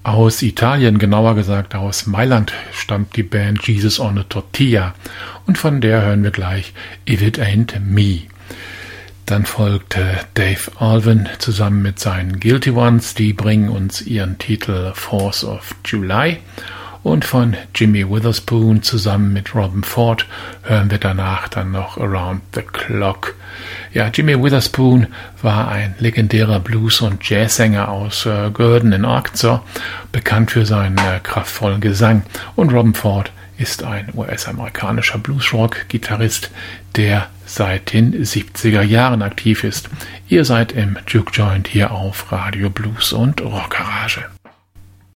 Aus Italien, genauer gesagt aus Mailand, stammt die Band Jesus on a Tortilla und von der hören wir gleich If It Ain't Me. Dann folgt Dave Alvin zusammen mit seinen Guilty Ones, die bringen uns ihren Titel 4th of July. Und von Jimmy Witherspoon zusammen mit Robben Ford hören wir danach dann noch Around the Clock. Ja, Jimmy Witherspoon war ein legendärer Blues- und Jazzsänger aus Gurdon in Arkansas, bekannt für seinen kraftvollen Gesang. Und Robben Ford ist ein US-amerikanischer Bluesrock-Gitarrist, der seit den 70er Jahren aktiv ist. Ihr seid im Juke Joint hier auf Radio Blues und Rockgarage.